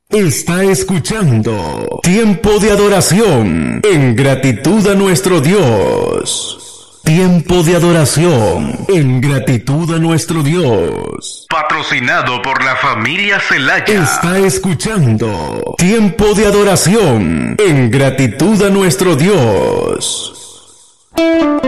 Está escuchando Tiempo de Adoración en gratitud a nuestro Dios. Tiempo de adoración en gratitud a nuestro Dios. Patrocinado por la familia Celaya. Está escuchando Tiempo de Adoración en gratitud a nuestro Dios.